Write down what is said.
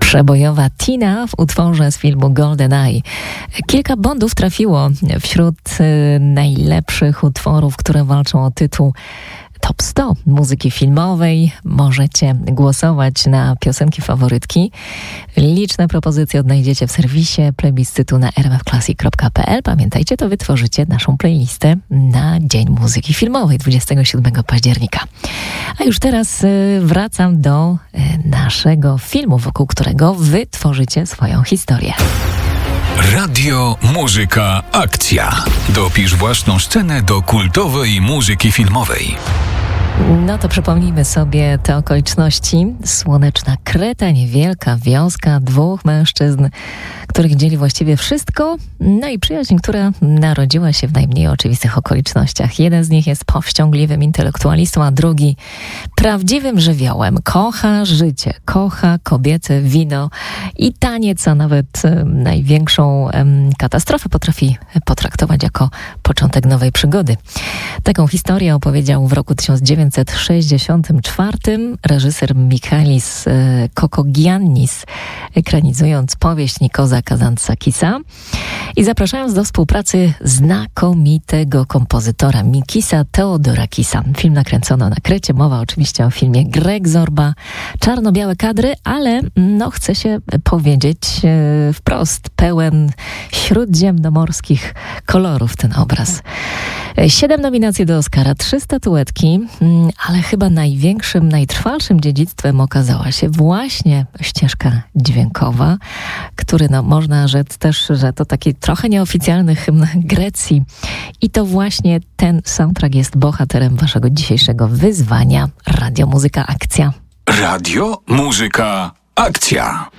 Przebojowa Tina w utworze z filmu GoldenEye. Kilka Bondów trafiło wśród najlepszych utworów, które walczą o tytuł Top 100 muzyki filmowej. Możecie głosować na piosenki faworytki. Liczne propozycje odnajdziecie w serwisie plebiscytu na rmfclassic.pl. Pamiętajcie, to wytworzycie naszą playlistę na Dzień Muzyki Filmowej 27 października. A już teraz wracam do naszego filmu, wokół którego wy tworzycie swoją historię. Radio, muzyka, akcja. Dopisz własną scenę do kultowej muzyki filmowej. No to przypomnijmy sobie te okoliczności. Słoneczna Kreta, niewielka wioska, dwóch mężczyzn, których dzieli właściwie wszystko. No i przyjaźń, która narodziła się w najmniej oczywistych okolicznościach. Jeden z nich jest powściągliwym intelektualistą, a drugi prawdziwym żywiołem. Kocha życie, kocha kobiety, wino i taniec, a nawet największą katastrofę potrafi potraktować jako początek nowej przygody. Taką historię opowiedział w roku 1964 reżyser Michalis Kokogiannis, ekranizując powieść Nikosa Kazantzakisa i zapraszając do współpracy znakomitego kompozytora Mikisa Theodorakisa. Film nakręcono na Krecie, mowa oczywiście o filmie Greg Zorba, czarno-białe kadry, ale chce się powiedzieć wprost, pełen śródziemnomorskich kolorów ten obraz. 7 nominacji do Oscara, 3 statuetki, ale chyba największym, najtrwalszym dziedzictwem okazała się właśnie ścieżka dźwiękowa, który można rzec też, że to taki trochę nieoficjalny hymn Grecji. I to właśnie ten soundtrack jest bohaterem waszego dzisiejszego wyzwania Radio Muzyka Akcja. Radio, muzyka, akcja.